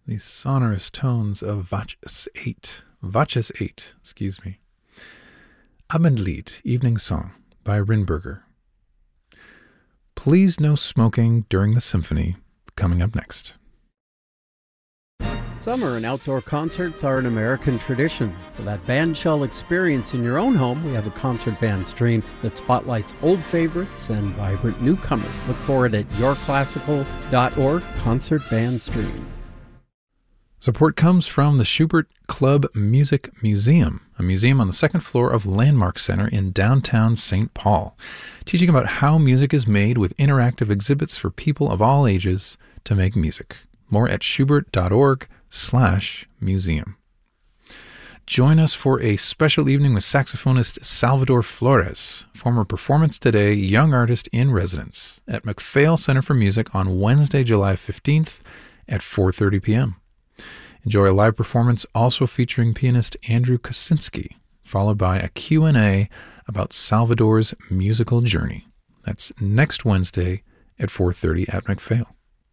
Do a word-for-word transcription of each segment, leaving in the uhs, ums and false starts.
the sonorous tones of Watches eight. Watches eight, excuse me. Abendlied, Evening Song by Rinberger. Please no smoking during the symphony, coming up next. Summer and outdoor concerts are an American tradition. For that bandshell experience in your own home, we have a concert band stream that spotlights old favorites and vibrant newcomers. Look for it at your classical dot org concert band stream. Support comes from the Schubert Club Music Museum, a museum on the second floor of Landmark Center in downtown Saint Paul, teaching about how music is made with interactive exhibits for people of all ages to make music. More at schubert dot org slash museum. Join us for a special evening with saxophonist Salvador Flores, former Performance Today Young Artist in Residence, at MacPhail Center for Music on Wednesday, July fifteenth at four thirty p.m. Enjoy a live performance also featuring pianist Andrew Kosinski, followed by a Q and A about Salvador's musical journey. That's next Wednesday at four thirty at MacPhail.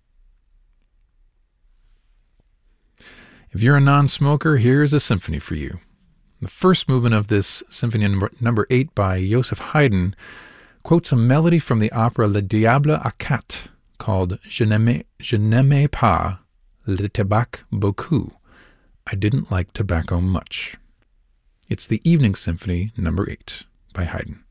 If you're a non-smoker, here's a symphony for you. The first movement of this symphony number, number eight by Joseph Haydn quotes a melody from the opera Le Diable à Quatre called Je n'aimais, je n'aimais pas le tabac beaucoup. I didn't like tobacco much. It's the Evening Symphony number eight by Haydn.